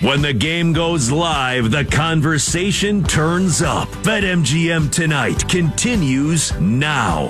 When the game goes live, the conversation turns up. BetMGM Tonight continues now.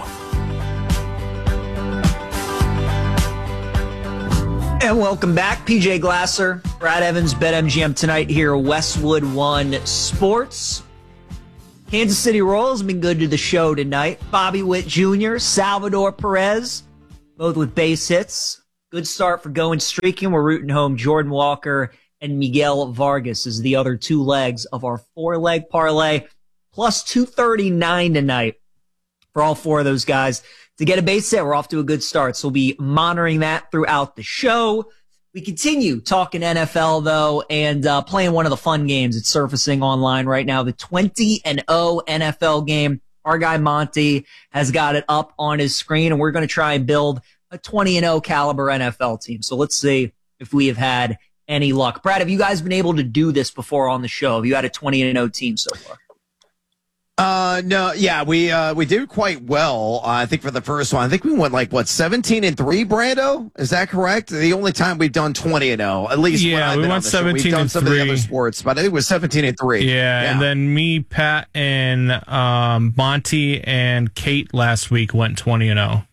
And welcome back. PJ Glasser, Brad Evans, BetMGM Tonight here, Westwood One Sports. Kansas City Royals have been good to the show tonight. Bobby Witt Jr., Salvador Perez, both with base hits. Good start for going streaking. We're rooting home Jordan Walker and Miguel Vargas is the other two legs of our four-leg parlay. Plus 239 tonight for all four of those guys to get a base hit. We're off to a good start, so we'll be monitoring that throughout the show. We continue talking NFL, though, and playing one of the fun games that's surfacing online right now, the 20-0 NFL game. Our guy Monty has got it up on his screen, and we're going to try and build a 20-0 caliber NFL team. So let's see if we have had any luck. Brad, have you guys been able to do this before on the show? Have you had a 20-0 team so far? No, yeah, we did quite well. I think for the first one, I think we went 17-3, Brando. Is that correct? The only time we've done 20-0, at least. Yeah, we went 17-3. We've done some of the other sports, but I think it was 17-3. Yeah, and then me, Pat, and Monty and Kate last week went 20-0.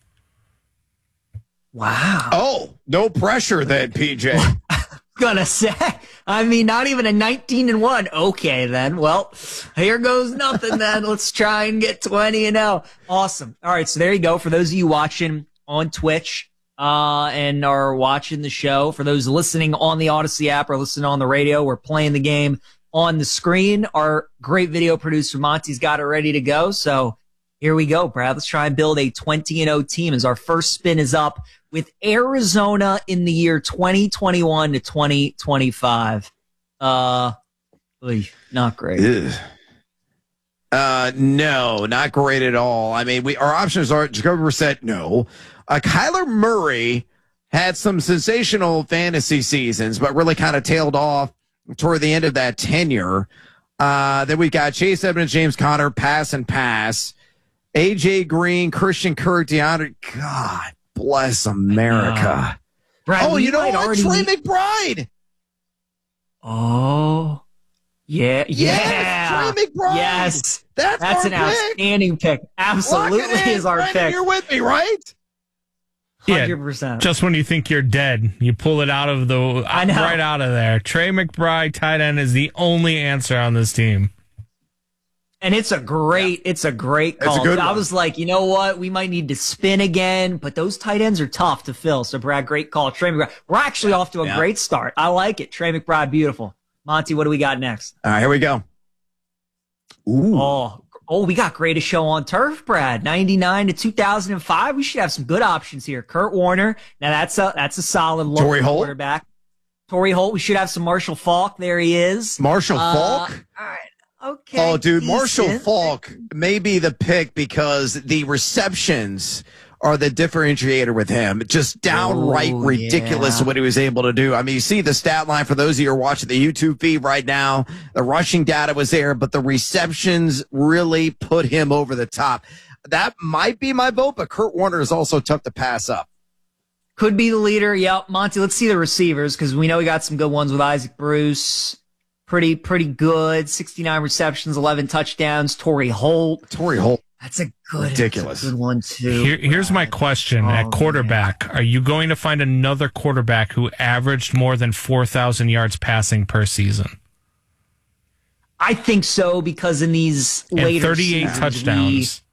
Wow. Oh, no pressure then, PJ. Gonna say, I mean, not even a 19-1. Okay, then. Well, here goes nothing then. Let's try and get 20-0. Awesome. All right, so there you go. For those of you watching on Twitch and are watching the show, for those listening on the Odyssey app or listening on the radio, we're playing the game on the screen. Our great video producer, Monty's got it ready to go. So here we go, Brad. Let's try and build a 20-0 team as our first spin is up with Arizona in the year 2021 to 2025. Not great. No, not great at all. I mean, our options are Jacoby Brissett, no. Kyler Murray had some sensational fantasy seasons, but really kind of tailed off toward the end of that tenure. Then we got Chase Edmonds, James Conner, pass. AJ Green, Christian Kirk, DeAndre. God bless America. Brad, you know what? Trey McBride. Oh, yeah. Yes, Trey McBride. Yes. That's an pick. Outstanding pick. Absolutely is our Brandon, pick. You're with me, right? 100%. Just when you think you're dead, you pull it out of right out of there. Trey McBride, tight end, is the only answer on this team. And it's a great call. It's a good I one. was like, you know what? We might need to spin again, but those tight ends are tough to fill. So, Brad, great call. Trey McBride. We're actually off to a great start. I like it. Trey McBride, beautiful. Monty, what do we got next? All right, here we go. Ooh. Oh, we got greatest show on turf, Brad. 99 to 2005. We should have some good options here. Kurt Warner. Now that's a solid look quarterback. Torrey Holt. We should have some Marshall Faulk. There he is. Marshall Faulk? All right. Okay. Oh, dude, decent. Marshall Faulk may be the pick because the receptions are the differentiator with him. Just downright ridiculous what he was able to do. I mean, you see the stat line for those of you who are watching the YouTube feed right now. The rushing data was there, but the receptions really put him over the top. That might be my vote, but Kurt Warner is also tough to pass up. Could be the leader. Yep. Monty, let's see the receivers because we know we got some good ones with Isaac Bruce. Pretty good. 69 receptions, 11 touchdowns. Torrey Holt. That's a good, ridiculous. That's a good one, too. Here's my question. At quarterback, are you going to find another quarterback who averaged more than 4,000 yards passing per season? I think so because in these later 38 touchdowns.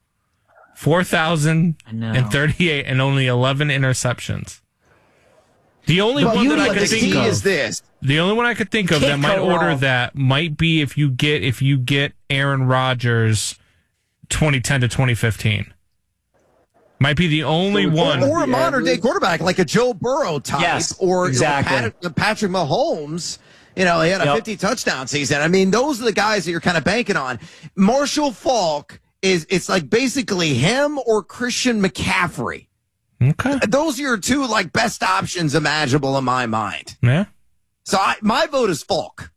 4,000 and 38 and only 11 interceptions. The only one that I could think of is this. The only one I could think of that might order that might be if you get Aaron Rodgers 2010 to 2015ing. Might be the only one. Or a modern day quarterback like a Joe Burrow type or Patrick Mahomes. You know, he had a 50 touchdown season. I mean, those are the guys that you're kind of banking on. Marshall Faulk it's like basically him or Christian McCaffrey. Okay. Those are your two best options imaginable in my mind. Yeah. So my vote is Falk.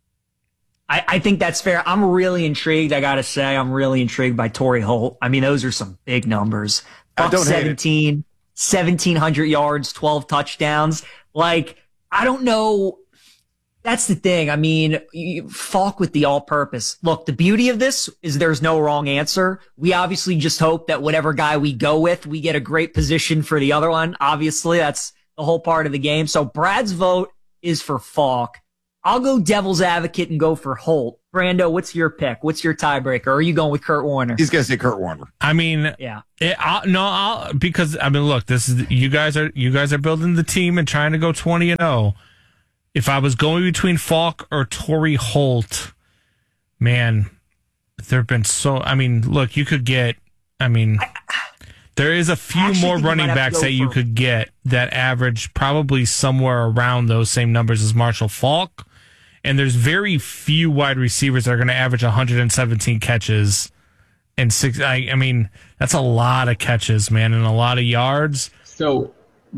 I think that's fair. I'm really intrigued. I got to say, I'm really intrigued by Torrey Holt. I mean, those are some big numbers. I don't 17, 1,700 yards, 12 touchdowns. I don't know. That's the thing. I mean, Falk with the all-purpose. Look, the beauty of this is there's no wrong answer. We obviously just hope that whatever guy we go with, we get a great position for the other one. Obviously, that's the whole part of the game. So Brad's vote is for Falk. I'll go devil's advocate and go for Holt. Brando, what's your pick? What's your tiebreaker? Or are you going with Kurt Warner? He's going to say Kurt Warner. I mean, yeah. Because I mean, look, this is you guys are building the team and trying to go 20-0. If I was going between Falk or Torrey Holt, man, there've been I mean, look, you could get. I mean, there is a few more running backs that you could get that average probably somewhere around those same numbers as Marshall Falk. And there's very few wide receivers that are going to average 117 catches and 6. I mean, that's a lot of catches, man, and a lot of yards. So,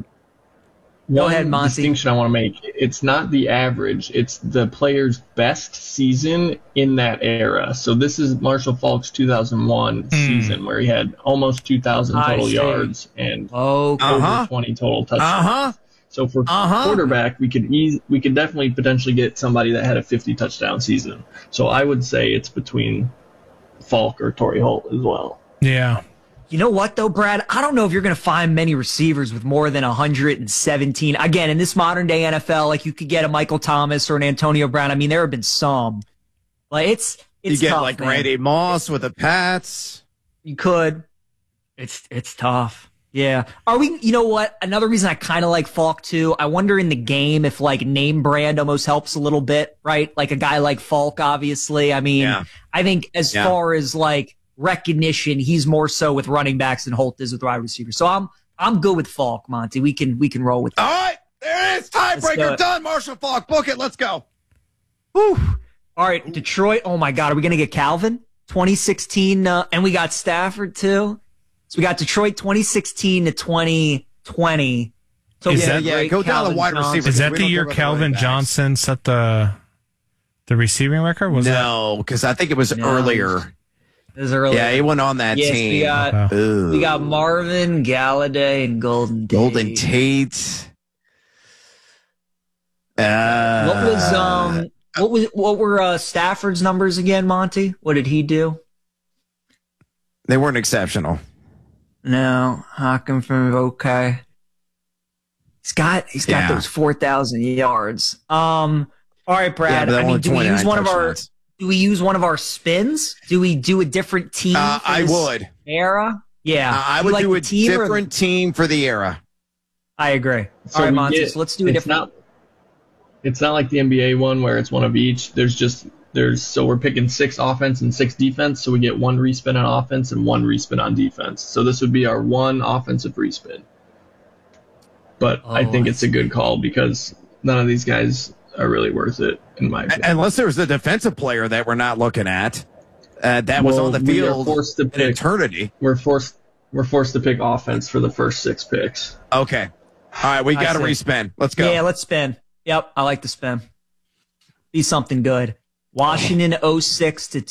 go ahead, Monty. Distinction I want to make: it's not the average; it's the player's best season in that era. So this is Marshall Falk's 2001 season, where he had almost 2,000 total yards and over 20 total touchdowns. So for quarterback, we could definitely potentially get somebody that had a 50 touchdown season. So I would say it's between Falk or Torrey Holt as well. Yeah. You know what though, Brad? I don't know if you're going to find many receivers with more than 117. Again, in this modern day NFL, like you could get a Michael Thomas or an Antonio Brown. I mean, there have been some. Like it's you get tough, like man. Randy Moss with the Pats. You could. It's tough. Yeah. Are we, you know what? Another reason I kind of like Falk too. I wonder in the game if like name brand almost helps a little bit, right? Like a guy like Falk, obviously. I mean, I think as far as like recognition, he's more so with running backs than Holt is with wide receivers. So I'm good with Falk, Monty. We can roll with that. All right. There it is. Tiebreaker done. Marshall Falk. Book it. Let's go. Whew. All right. Detroit. Oh my God. Are we going to get Calvin? 2016. And we got Stafford too. So we got Detroit 2016 to 2020. So Is that, go down the wide receiver. Is that the year Calvin Johnson set the receiving record? No, because I think it was earlier. It was earlier. Yeah, he went on that team. We got Marvin, Galladay, and Golden Tate. Golden Tate. What were Stafford's numbers again, Monty? What did he do? They weren't exceptional. No, Hocking from okay. He's got those 4,000 yards. All right, Brad. Yeah, I mean, do we use one of our spins? Do we do a different team? I would. Era? Yeah. I would do a different team for the era. I agree. So all right, Monty, so let's do a different. It's not like the NBA one where it's one of each. So we're picking 6 offense and 6 defense, so we get 1 respin on offense and 1 respin on defense. So this would be our 1 offensive respin. But I think it's a good call because none of these guys are really worth it, in my opinion. Unless there's a defensive player that we're not looking at that was on the field in eternity. We're forced to pick offense for the first 6 picks. Okay. All right, we got to respin. Let's go. Yeah, let's spin. Yep, I like the spin. Be something good. Washington 06 to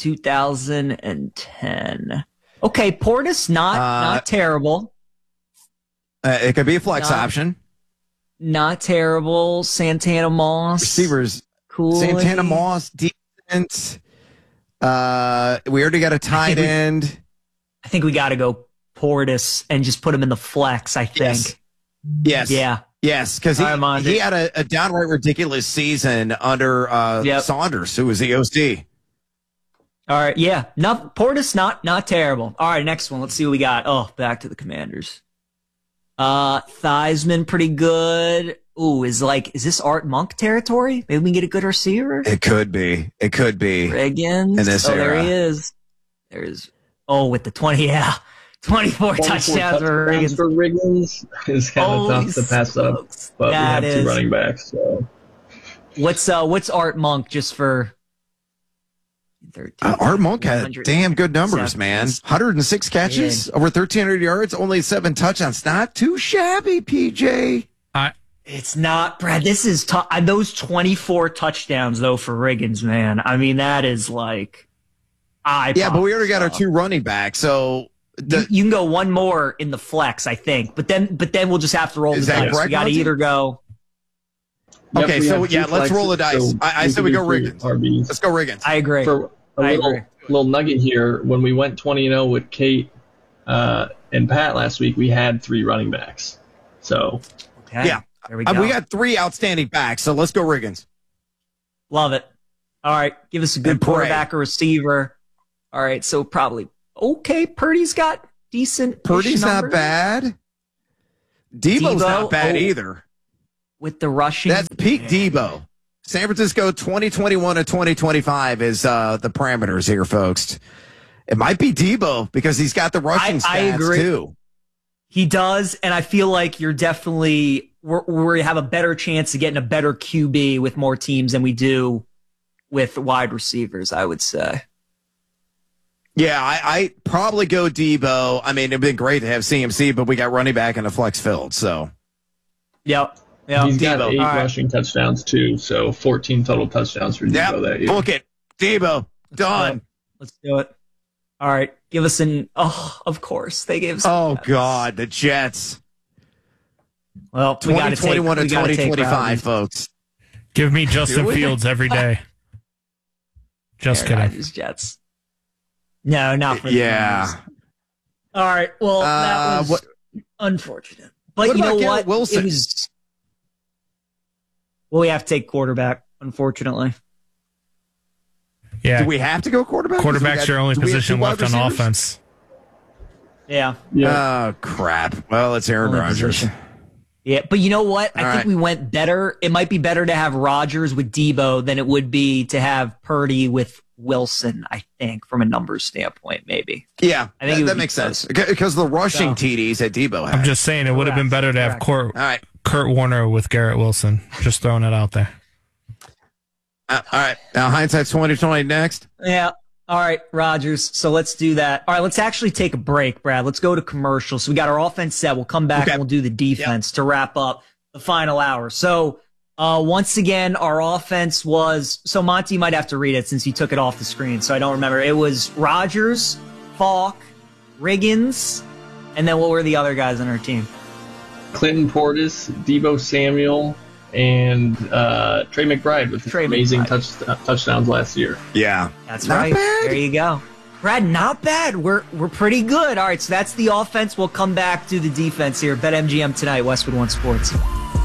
2010. Okay, Portis not terrible. It could be a flex option. Not terrible. Santana Moss. Receivers. Cool. Santana Moss, decent. We already got a tight end. I think we got to go Portis and just put him in the flex, I think. Yes. Yeah. Yes, because he had a downright ridiculous season under Saunders, who was the OC. All right, yeah. Portis, not terrible. All right, next one. Let's see what we got. Oh, back to the Commanders. Theismann, pretty good. Ooh, is this Art Monk territory? Maybe we can get a good receiver? It could be. Riggins. In this era. There he is. With the 20, 24 touchdowns for Riggins is kind of tough to pass up, but we have 2 running backs. So. What's Art Monk just for 13? Art Monk had damn good numbers, man. 106 catches, over 1,300 yards, only 7 touchdowns. Not too shabby, PJ. It's not, Brad. This is tough. Those 24 touchdowns, though, for Riggins, man. I mean, that is like but we already got our 2 running backs, so. You can go 1 more in the flex, I think, but then we'll just have to roll the dice. We got to either go. Okay, we so have two let's roll the flexes, dice. so I said we can go do three Riggins. RBs. Let's go Riggins. I agree. For I agree. little nugget here, when we went 20-0 with Kate and Pat last week, we had 3 running backs. So Okay. Yeah. There we go. We got 3 outstanding backs, so let's go Riggins. Love it. All right. Give us a good And pray. quarterback or receiver. All right. So probably, okay. Purdy's got decent. Purdy's not bad. Debo's not bad either. With the rushing. That's peak Debo. San Francisco 2021 to 2025 is the parameters here, folks. It might be Debo because he's got the rushing stats I agree. too. He does, and I feel like you're definitely we have a better chance of getting a better QB with more teams than we do with wide receivers, I would say. Yeah, I probably go Debo. I mean, it'd been great to have CMC, but we got running back in the flex filled, so. Yep. he's got Debo. 8 All right. rushing touchdowns too, so 14 total touchdowns for Debo that year. Book it. Debo. Done. Let's do it. All right. Give us of course. They gave us. Oh, God. The Jets. Well, we gotta 2021 to we gotta take 2025, Rodgers. folks. Give me Justin Do it. Fields every day. Just Aaron kidding. Rodgers, Jets. No, not for the Yeah. Niners. All right. Well, that was unfortunate. But what you know about what? Garrett Wilson? It was. Well, we have to take quarterback, unfortunately. Yeah. Do we have to go quarterback? 'Cause we Quarterback's got- your only do we have position 2 wide left on receivers? offense. Yeah. Yeah. Oh, crap. Well, it's Aaron Only Rodgers. position. Yeah, but you know what? I All think right. we went better. It might be better to have Rodgers with Debo than it would be to have Purdy with Wilson, I think, from a numbers standpoint, maybe. Yeah, I think it would that be makes close. sense. Because the rushing So- TDs that Debo had. I'm just saying it would have been better to have All right. Kurt Warner with Garrett Wilson. Just throwing it out there. All right. Now, hindsight's 2020 next. Yeah. All right, Rodgers. So let's do that. All right, let's actually take a break, Brad. Let's go to commercial. So we got our offense set. We'll come back Okay. and we'll do the defense to wrap up the final hour. So once again, our offense was, so Monty might have to read it since he took it off the screen. So I don't remember. It was Rodgers, Falk, Riggins, and then what were the other guys on our team? Clinton Portis, Debo Samuel, and Trey McBride with Trey amazing McBride. touchdowns last year. Yeah. That's Not right. bad. There you go. Brad, not bad. We're pretty good. All right, so that's the offense. We'll come back to the defense here. BetMGM tonight, Westwood One Sports.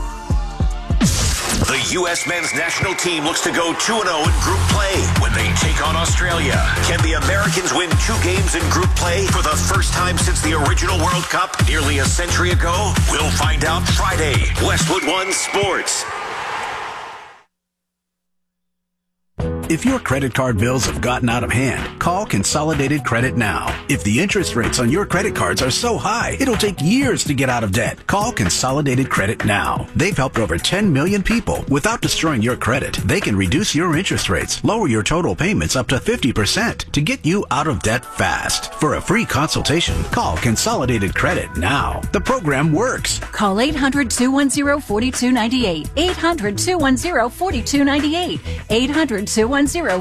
The U.S. men's national team looks to go 2-0 in group play when they take on Australia. Can the Americans win 2 games in group play for the first time since the original World Cup nearly a century ago? We'll find out Friday. Westwood One Sports. If your credit card bills have gotten out of hand, call Consolidated Credit now. If the interest rates on your credit cards are so high, it'll take years to get out of debt. Call Consolidated Credit now. They've helped over 10 million people without destroying your credit. They can reduce your interest rates, lower your total payments up to 50% to get you out of debt fast. For a free consultation, call Consolidated Credit now. The program works. Call 800-210-4298. 800-210-4298. 800-210-4298.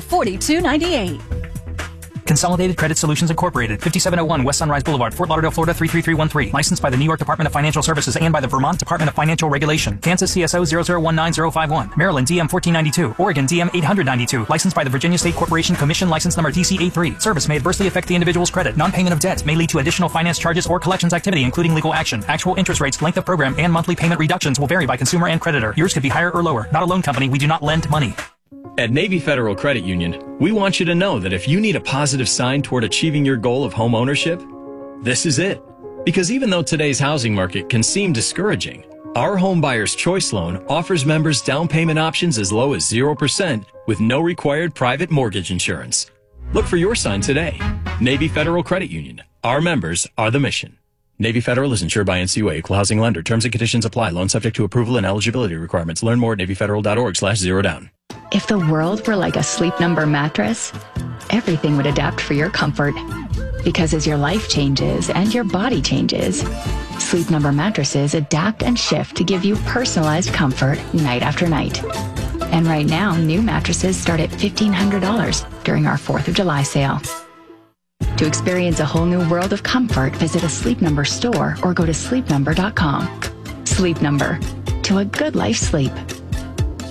Consolidated Credit Solutions Incorporated, 5701 West Sunrise Boulevard, Fort Lauderdale, Florida 33313. Licensed by the New York Department of Financial Services and by the Vermont Department of Financial Regulation. Kansas CSO 0019051. Maryland DM 1492. Oregon DM 892. Licensed by the Virginia State Corporation Commission license number DC83. Service may adversely affect the individual's credit. Non-payment of debt may lead to additional finance charges or collections activity, including legal action. Actual interest rates, length of program, and monthly payment reductions will vary by consumer and creditor. Yours could be higher or lower. Not a loan company. We do not lend money. At Navy Federal Credit Union, we want you to know that if you need a positive sign toward achieving your goal of home ownership, this is it. Because even though today's housing market can seem discouraging, our Home Buyer's Choice Loan offers members down payment options as low as 0% with no required private mortgage insurance. Look for your sign today. Navy Federal Credit Union. Our members are the mission. Navy Federal is insured by NCUA, Equal Housing Lender. Terms and conditions apply. Loan subject to approval and eligibility requirements. Learn more at NavyFederal.org/zerodown. If the world were like a Sleep Number mattress, everything would adapt for your comfort. Because as your life changes and your body changes, Sleep Number mattresses adapt and shift to give you personalized comfort night after night. And right now, new mattresses start at $1,500 during our 4th of July sale. To experience a whole new world of comfort, visit a Sleep Number store or go to sleepnumber.com. Sleep Number. To a good life sleep.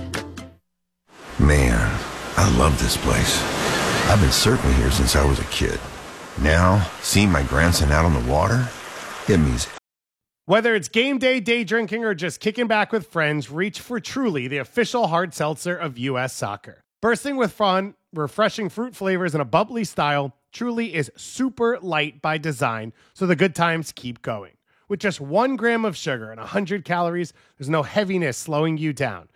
love this place. I've been surfing here since I was a kid. Now, seeing my grandson out on the water, it means... Whether it's game day, day drinking, or just kicking back with friends, reach for Truly, the official hard seltzer of U.S. Soccer. Bursting with fun, refreshing fruit flavors, and a bubbly style, Truly is super light by design, so the good times keep going. With just 1 gram of sugar and 100 calories, there's no heaviness slowing you down.